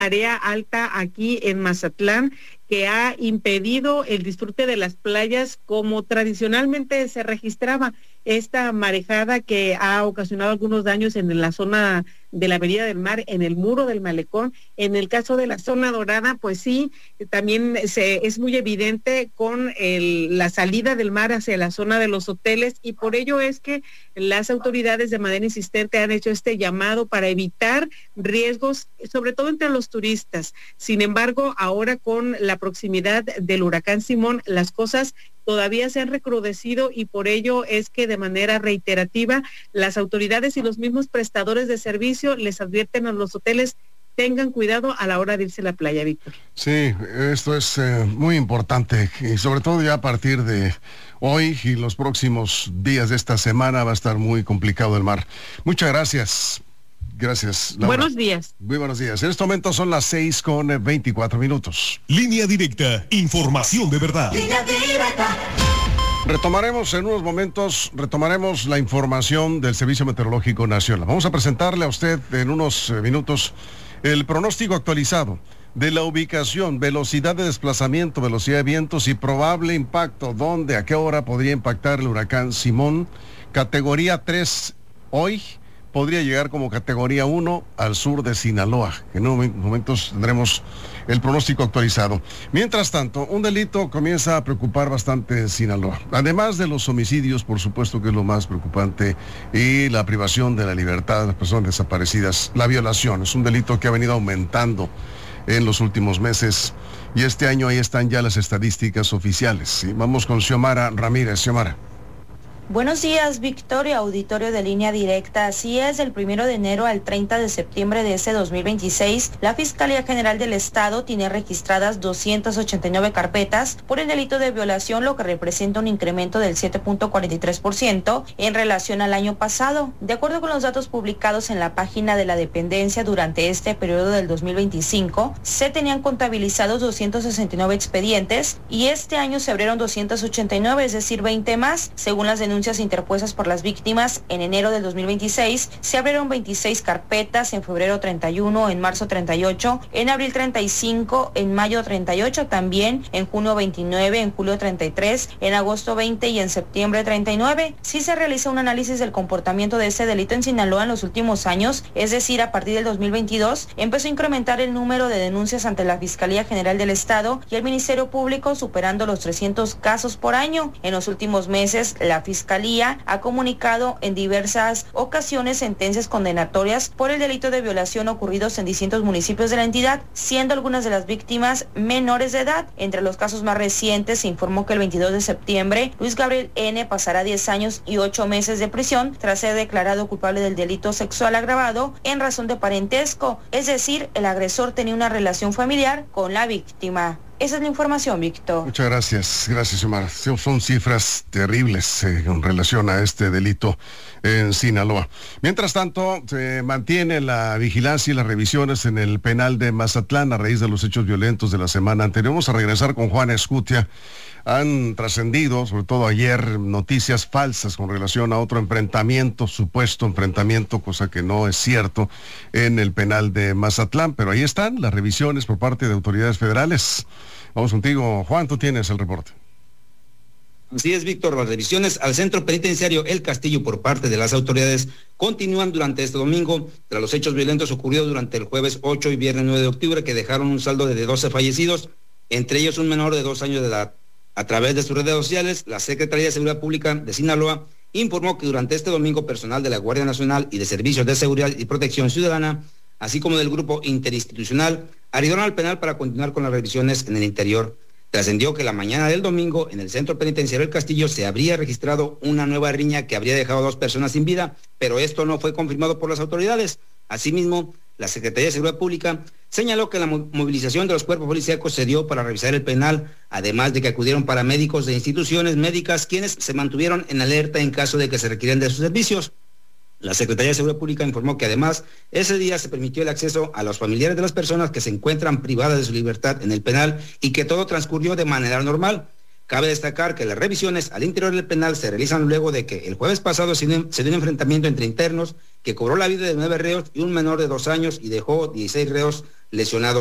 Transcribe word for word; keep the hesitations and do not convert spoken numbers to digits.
marea alta aquí en Mazatlán, que ha impedido el disfrute de las playas como tradicionalmente se registraba. Esta marejada que ha ocasionado algunos daños en la zona de la Avenida del Mar, en el muro del malecón. En el caso de la zona dorada, pues sí, también se, es muy evidente con el, la salida del mar hacia la zona de los hoteles, y por ello es que las autoridades de manera insistente han hecho este llamado para evitar riesgos, sobre todo entre los turistas. Sin embargo, ahora con la proximidad del huracán Simón, las cosas todavía se han recrudecido, y por ello es que de manera reiterativa las autoridades y los mismos prestadores de servicio les advierten a los hoteles: tengan cuidado a la hora de irse a la playa, Víctor. Sí, esto es eh, muy importante, y sobre todo ya a partir de hoy y los próximos días de esta semana va a estar muy complicado el mar. Muchas gracias. Gracias, Laura. Buenos días. Muy buenos días. En este momento son las seis con veinticuatro minutos. Línea directa, información de verdad. Línea directa. Retomaremos en unos momentos, retomaremos la información del Servicio Meteorológico Nacional. Vamos a presentarle a usted en unos minutos el pronóstico actualizado de la ubicación, velocidad de desplazamiento, velocidad de vientos y probable impacto. ¿Dónde, a qué hora podría impactar el huracán Simón? Categoría tres hoy. Podría llegar como categoría uno al sur de Sinaloa. En unos momentos tendremos el pronóstico actualizado. Mientras tanto, un delito comienza a preocupar bastante en Sinaloa. Además de los homicidios, por supuesto que es lo más preocupante, y la privación de la libertad de las personas desaparecidas. La violación es un delito que ha venido aumentando en los últimos meses, y este año ahí están ya las estadísticas oficiales. Y vamos con Xiomara Ramírez. Xiomara. Buenos días, Victoria, auditorio de Línea Directa. Así es, del primero de enero al treinta de septiembre de este dos mil veintiséis, la Fiscalía General del Estado tiene registradas doscientas ochenta y nueve carpetas por el delito de violación, lo que representa un incremento del siete punto cuarenta y tres por ciento en relación al año pasado. De acuerdo con los datos publicados en la página de la dependencia, durante este periodo del dos mil veinticinco se tenían contabilizados doscientos sesenta y nueve expedientes, y este año se abrieron doscientas ochenta y nueve, es decir, veinte más. Según las denuncias interpuestas por las víctimas, en enero del dos mil veintiséis se abrieron veintiséis carpetas, en febrero treinta y uno, en marzo treinta y ocho, en abril treinta y cinco, en mayo treinta y ocho también, en junio veintinueve, en julio treinta y tres, en agosto veinte y en septiembre treinta y nueve. Si se realiza un análisis del comportamiento de este delito en Sinaloa en los últimos años, es decir, a partir del dos mil veintidós, empezó a incrementar el número de denuncias ante la Fiscalía General del Estado y el Ministerio Público, superando los trescientos casos por año. En los últimos meses, la Fiscalía ha comunicado en diversas ocasiones sentencias condenatorias por el delito de violación ocurridos en distintos municipios de la entidad, siendo algunas de las víctimas menores de edad. Entre los casos más recientes se informó que el veintidós de septiembre Luis Gabriel N. pasará diez años y ocho meses de prisión tras ser declarado culpable del delito sexual agravado en razón de parentesco, es decir, el agresor tenía una relación familiar con la víctima. Esa es la información, Víctor. Muchas gracias, gracias, Xiomara. Son cifras terribles eh, en relación a este delito en Sinaloa. Mientras tanto, se mantiene la vigilancia y las revisiones en el penal de Mazatlán a raíz de los hechos violentos de la semana anterior. Vamos a regresar con Juan Escutia. Han trascendido, sobre todo ayer, noticias falsas con relación a otro enfrentamiento, supuesto enfrentamiento, cosa que no es cierto, en el penal de Mazatlán, pero ahí están las revisiones por parte de autoridades federales. Vamos contigo, Juan, tú tienes el reporte. Así es, Víctor, las revisiones al centro penitenciario El Castillo por parte de las autoridades continúan durante este domingo, tras los hechos violentos ocurridos durante el jueves ocho y viernes nueve de octubre, que dejaron un saldo de doce fallecidos, entre ellos un menor de dos años de edad. A través de sus redes sociales, la Secretaría de Seguridad Pública de Sinaloa informó que durante este domingo personal de la Guardia Nacional y de Servicios de Seguridad y Protección Ciudadana, así como del grupo interinstitucional, arribaron al penal para continuar con las revisiones en el interior. Trascendió que la mañana del domingo, en el centro penitenciario El Castillo, se habría registrado una nueva riña que habría dejado a dos personas sin vida, pero esto no fue confirmado por las autoridades. Asimismo, la Secretaría de Seguridad Pública señaló que la movilización de los cuerpos policíacos se dio para revisar el penal, además de que acudieron paramédicos de instituciones médicas quienes se mantuvieron en alerta en caso de que se requieran de sus servicios. La Secretaría de Seguridad Pública informó que además ese día se permitió el acceso a los familiares de las personas que se encuentran privadas de su libertad en el penal y que todo transcurrió de manera normal. Cabe destacar que las revisiones al interior del penal se realizan luego de que el jueves pasado se dio un enfrentamiento entre internos que cobró la vida de nueve reos y un menor de dos años y dejó dieciséis reos lesionados.